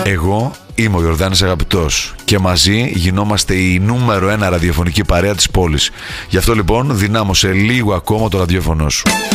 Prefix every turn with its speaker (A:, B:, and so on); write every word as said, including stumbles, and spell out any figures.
A: Εγώ είμαι ο Ιορδάνης Αγαπητός και μαζί γινόμαστε η νούμερο ένα ραδιοφωνική παρέα της πόλης. Γι' αυτό λοιπόν δυνάμωσε λίγο ακόμα το ραδιόφωνο σου.